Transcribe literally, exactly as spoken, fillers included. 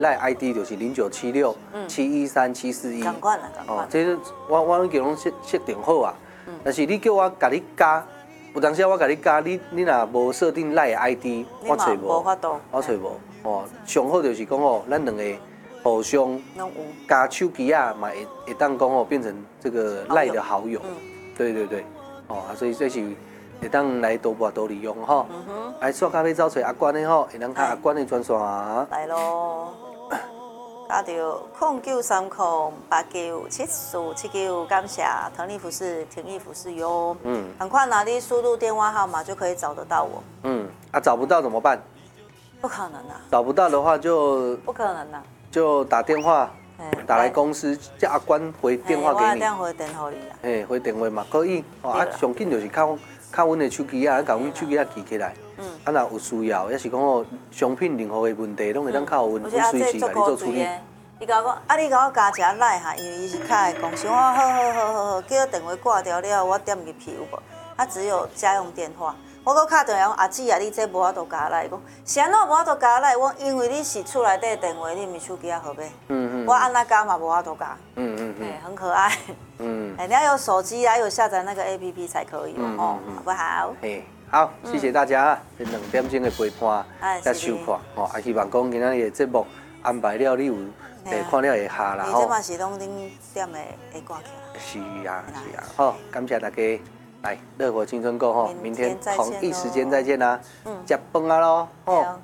赖 I D 就是零九七六七一三七四一。 赶快啦，赶快。 哦，这是我我已经拢设设定好啊。嗯。但是你叫我甲你加，有当时我甲你加，你你若无设定赖 I D， 我找无。 无法度。 我找无。哦，上好就是讲哦，咱两个互相加手机啊，嘛会会当讲哦，变成这个赖的好友。嗯。对对对。哦，所以这是会当来多博多利用哈。嗯哼。来刷咖啡找找阿关的吼，会当看阿关的专线。 来咯。打到空九三空八九七四七九，感谢腾力服饰、天益服饰哟。嗯，很快哪里输入电话号码就可以找得到我。 嗯，啊找不到怎么办？ 不可能啊！ 找不到的话就不可能啊！ 就打电话，打来公司叫阿关回电话给你。 我这样回电话你啦。 哎，回电话嘛可以。哦，啊，上紧就是靠靠阮的手机啊，甲阮手机啊记起来。嗯。啊，若有需要，也是讲哦，商品任何的问题，拢会当靠阮，阮随时甲你做处理。 伊甲我讲，啊，你甲我加一下赖哈，因为伊是卡的公司，我好好好好好，叫电话挂掉了，我点入去有无？他只有家用电话。我搁敲电话讲阿姊啊，你这无法度加赖，讲是安怎无法度加赖？我因为你是厝内底电话，你毋是手机啊号码。嗯嗯。我按那加嘛无法度加。嗯嗯嗯。很可爱。嗯。哎，你要有手机啊，有下载那个 A P P 才可以哦，好不好？ 哎，好，谢谢大家啊！这两点钟的陪伴在收看哦，也希望讲今仔日的节目安排了，你有诶看了会下啦吼。 这嘛是拢恁点的会挂起来。 是啊是啊，好，感谢大家。来，乐活青春购哈，明天同一时间再见啦，嗯，吃饭啊喽，哦。